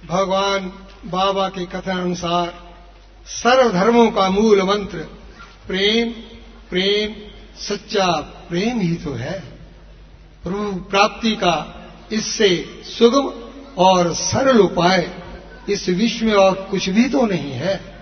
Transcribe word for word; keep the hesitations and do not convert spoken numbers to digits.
भगवान बाबा के कथन अनुसार सर्व धर्मों का मूल मंत्र प्रेम, प्रेम, सच्चा प्रेम ही तो है। प्रभु प्राप्ति का इससे सुगम और सरल उपाय इस विश्व में और कुछ भी तो नहीं है।